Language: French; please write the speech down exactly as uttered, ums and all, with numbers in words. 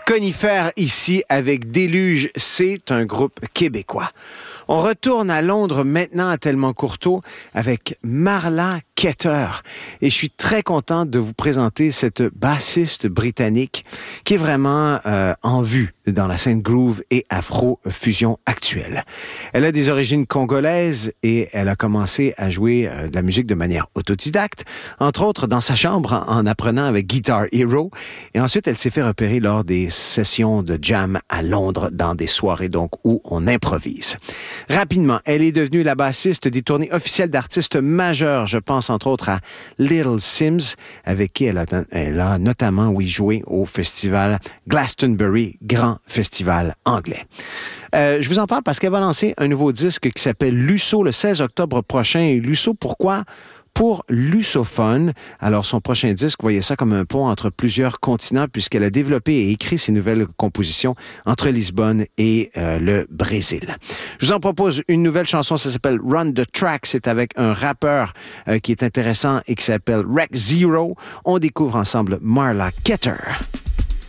Conifères ici avec Déluge, c'est un groupe québécois. On retourne à Londres maintenant à Telmont-Courteau avec Marla Ketter. Et je suis très content de vous présenter cette bassiste britannique qui est vraiment euh, en vue dans la scène groove et afro-fusion actuelle. Elle a des origines congolaises et elle a commencé à jouer euh, de la musique de manière autodidacte, entre autres dans sa chambre en, en apprenant avec Guitar Hero. Et ensuite, elle s'est fait repérer lors des sessions de jam à Londres dans des soirées donc où on improvise. Rapidement, elle est devenue la bassiste des tournées officielles d'artistes majeurs. Je pense entre autres à Little Sims, avec qui elle a, elle a notamment oui, joué au festival Glastonbury, grand festival anglais. Euh, je vous en parle parce qu'elle va lancer un nouveau disque qui s'appelle Lusso le seize octobre prochain. Et Lusso, pourquoi? Pour Lusophone. Alors, son prochain disque, voyez ça comme un pont entre plusieurs continents puisqu'elle a développé et écrit ses nouvelles compositions entre Lisbonne et euh, le Brésil. Je vous en propose une nouvelle chanson, ça s'appelle Run the Track. C'est avec un rappeur euh, qui est intéressant et qui s'appelle Rec Zero. On découvre ensemble Marla Ketter.